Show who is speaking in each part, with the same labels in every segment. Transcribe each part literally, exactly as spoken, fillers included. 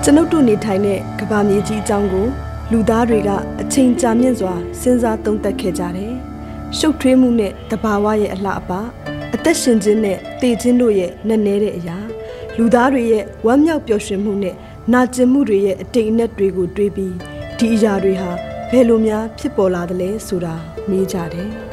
Speaker 1: ကျွန်ုပ်တို့နေထိုင်တဲ့ကမ္ဘာမြေကြီးအကြောင်းကိုလူသားတွေကအချိန်ကြာမြင့်စွာစဉ်းစားသုံးသပ်ခဲ့ကြတယ်။ရှုပ်ထွေးမှုနဲ့တဘာဝရဲ့အလှအပအသက်ရှင်ခြင်းနဲ့တည်ခြင်းတို့ရဲ့နက်နဲတဲ့အရာလူသားတွေရဲ့ဝမ်းမြောက်ပျော်ရွှင်မှုနဲ့နာကျင်မှုတွေရဲ့အတိတ်အနက်တွေကိုတွေးပြီးဒီအရာတွေဟာဘယ်လိုများဖြစ်ပေါ်လာသလဲဆိုတာမေးကြတယ်။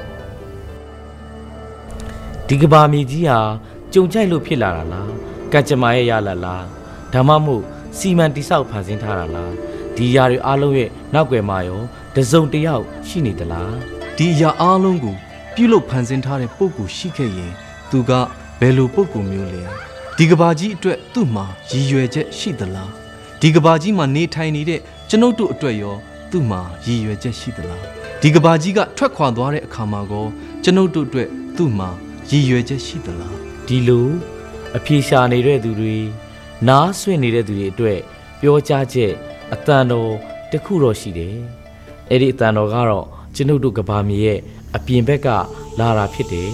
Speaker 2: ဒီကဘာမြေကြီးဟာကြုံကြိုက်လို့ဖြစ်လာတာလားကံကြမ္မာရဲ့ရလာလားဒါမှမဟုတ်စီမံတိဆောက်ဖန်ဆင်းထားတာလားဒီအရာတွေအားလုံးရဲ့နောက်ွယ်မှာရောတစုံတစ်ယောက်ရှိနေသလား
Speaker 3: ဒီအရာအားလုံးကိုပြုလုပ်ဖန်ဆင်းထားတဲ့ပုဂ္ဂိုလ်ရှိခဲ့ရင်သူကဘယ်လိုပုဂ္ဂိုလ်မျိုးလဲဒီကဘာကြီးအတွက်သူ့မှာရည်ရွယ်ချက်ရှိသလားဒီကဘာကြီးမှာနေထိုင်နေတဲ့ကျွန်ုပ်တို့အတွက်ရောသူ့မှာရည်ရွယ်ချက်ရှိသလားဒီကဘာကြီးကထွက်ခွာသွားတဲ့အခါမှာကောကျွန်ုပ်တို့အတွက်သူ့မှာရည်ရွယ်ချက်ရှိသလား
Speaker 2: ဒီလိုအပြေရှာနေတဲ့သူတွေနားဆွင့်နေတဲ့သူတွေအတွက်ပြောကြားချက်အတန်တော်တခုတော့ရှိတယ်အဲ့ဒီအတန်တော်ကတော့ကျွန်ုပ်တို့ကဘာမြေရဲ့အပြင်ဘက်ကလာတာဖြစ်တယ်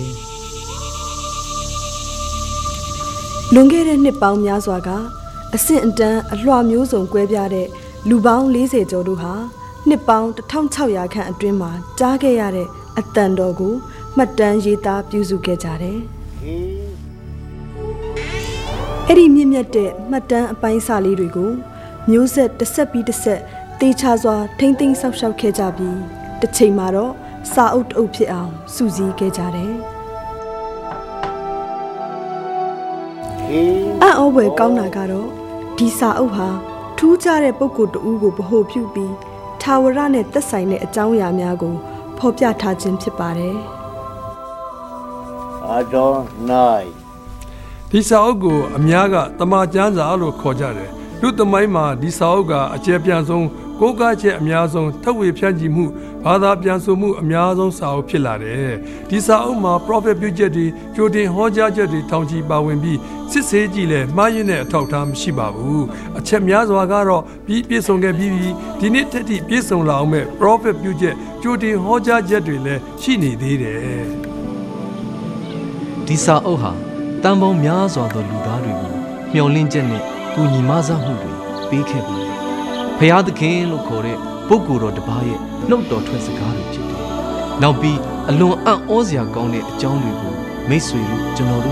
Speaker 1: လွန်ခဲ့တဲ့နှစ်ပေါင်းများစွာကအဆင့်အတန်းအလွှာမျိုးစုံကွဲပြားတဲ့လူပေါင်း၄၀ကျော်တို့ဟာနှစ်ပေါင်းတစ်ထောင်ခြောက်ရာခန့်အတွင်းမှာကြားခဲ့ရတဲ့အတန်တော်ကိုမှတ်တမ်းရေးသားပြုစုခဲ့ကြတယ်။အဲ့ဒီမြင့်မြတ်တဲ့မှတ်တမ်းအပိုင်းစာလေးတွေကိုမျိုးဆက်တစ်ဆက်ပြီးတစ်ဆက်တေချာစွာထိမ့်သိမ်းဆောက်ရှောက်ခဲ့ကြပြီးတစ်ချိန်မှာတော့စာအုပ်တအုပ်ဖြစ်အောင်စုစည်းခဲ့ကြတယ်။အံ့ဩဖွယ်ကောင်းတာကတော့ဒီစာအုပ်ဟာထူးခြားတဲ့ပုဂ္ဂိုလ်တဦးကိုဗဟိုပြုပြီးထာဝရနဲ့သက်ဆိုင်တဲ့အကြောင်းအရာများကိုဖော်ပြထားခြင်းဖြစ်ပါတယ်။
Speaker 4: I don't know
Speaker 5: ဒီစာအုပ်ကိုအများကတမန်ကျမ်းစာလို့ခေါ်ကြတယ်လူသမိုင်းမှာဒီစာအုပ်ကအကျယ်ပြန့်ဆုံးကိုးကားချက်အများဆုံးထပ်ဝေဖြန့်ချီမှုဘာသာပြန်ဆိုမှုအများဆုံးစာအုပ်ဖြစ်လာတယ်ဒီစာအုပ်မှာ prophet ပြုချက်တွေကြိုတင်ဟောကြားချက်တွေထောင်ချီပါဝင်ပြီးစစ်ဆေးကြည့်လဲမှားယွင်းတဲ့အထောက်အထားမရှိပါဘူးအချက်များစွာကတော့ပြီးပြည့်စုံခဲ့ပြီးဒီနေ့တည်းပြည့်စုံလာအောင်မဲ့ prophet ပြုချက်ကြိုတင်ဟောကြားချက်တွေလည်းရှိနေသေးတယ်
Speaker 3: ဒီစာအုပ်ဟာတန်ပေါင်းများစွာသောလူသားတွေကိုမျှော်လင့်ချက်နဲ့ကူညီမဆမှုတွေပေးခဲ့ပါတယ်။ဖျားသခင်လို့ခေါ်တဲ့ပုဂ္ဂိုလ်တော်တစ်ပါးရဲ့နှုတ်တော်ထွက်စကားတွေဖြစ်တယ်။နောက်ပြီးအလွန်အံ့ဩစရာကောင်းတဲ့အကြောင်းတွေကိုမိတ်ဆွေတို့ကျွန်တော်တို့